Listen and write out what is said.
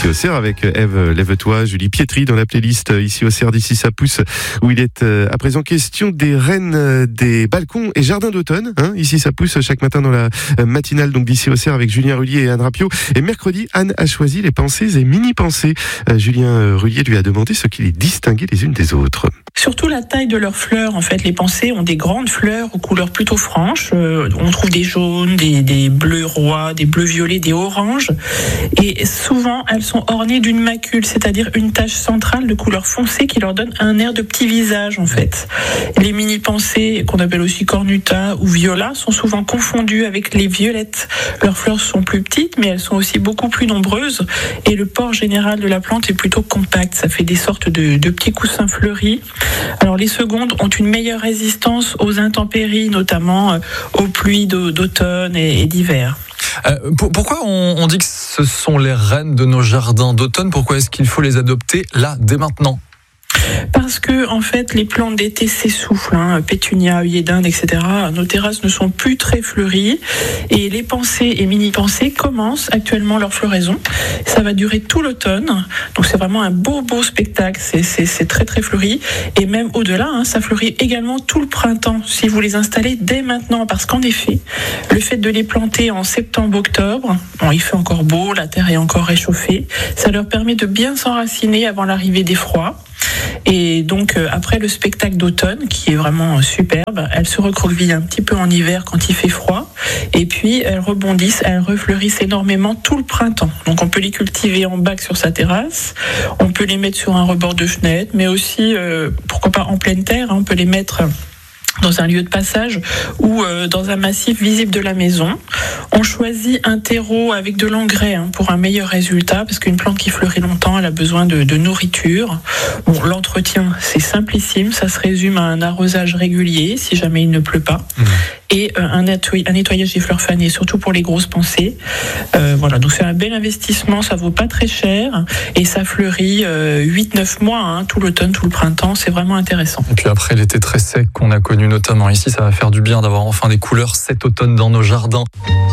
d'ici au Cerf avec Ève Lève-toi, Julie Pietri dans la playlist ici au Cerf d'ici ça pousse, où il est à présent question des reines des balcons et jardins d'automne. Ici ça pousse chaque matin dans la matinale donc d'ici au Cerf avec Julien Rullier et Anne Rapio. Et mercredi, Anne a choisi les pensées et mini-pensées. Julien Rullier lui a demandé ce qui les distinguait les unes des autres. Surtout la taille de leurs fleurs. En fait, les pensées ont des grandes fleurs aux couleurs plutôt franches. On trouve des jaunes, des bleus rois, des bleus violets, des oranges. Et souvent, elles sont ornées d'une macule, c'est-à-dire une tache centrale de couleur foncée qui leur donne un air de petit visage, en fait. Les mini-pensées, qu'on appelle aussi cornuta ou viola, sont souvent confondues avec les violettes. Leurs fleurs sont plus petites, mais elles sont aussi beaucoup plus nombreuses. Et le port général de la plante est plutôt compact. Ça fait des sortes de petits coussins fleuris. Alors les secondes ont une meilleure résistance aux intempéries, notamment aux pluies d'automne et d'hiver. Pourquoi on dit que ce sont les reines de nos jardins d'automne ? Pourquoi est-ce qu'il faut les adopter là, dès maintenant ? Parce que, en fait, les plantes d'été s'essoufflent, pétunia, œillet d'Inde, etc. Nos terrasses ne sont plus très fleuries et les pensées et mini-pensées commencent actuellement leur floraison. Ça va durer tout l'automne, donc c'est vraiment un beau spectacle, c'est très très fleuri et même au-delà, ça fleurit également tout le printemps si vous les installez dès maintenant, parce qu'en effet, le fait de les planter en septembre-octobre, il fait encore beau, la terre est encore réchauffée, ça leur permet de bien s'enraciner avant l'arrivée des froids. Et donc après le spectacle d'automne qui est vraiment superbe, elles se recroquevillent un petit peu en hiver quand il fait froid et puis elles rebondissent, elles refleurissent énormément tout le printemps. Donc on peut les cultiver en bac sur sa terrasse, on peut les mettre sur un rebord de fenêtre, mais aussi pourquoi pas en pleine terre, on peut les mettre dans un lieu de passage ou dans un massif visible de la maison. On choisit un terreau avec de l'engrais pour un meilleur résultat, parce qu'une plante qui fleurit longtemps, elle a besoin de nourriture. Bon, l'entretien, c'est simplissime, ça se résume à un arrosage régulier, si jamais il ne pleut pas, et un nettoyage des fleurs fanées, surtout pour les grosses pensées. Voilà, donc c'est un bel investissement, ça vaut pas très cher, et ça fleurit 8-9 mois, tout l'automne, tout le printemps, c'est vraiment intéressant. Et puis après l'été très sec qu'on a connu notamment ici, ça va faire du bien d'avoir enfin des couleurs cet automne dans nos jardins.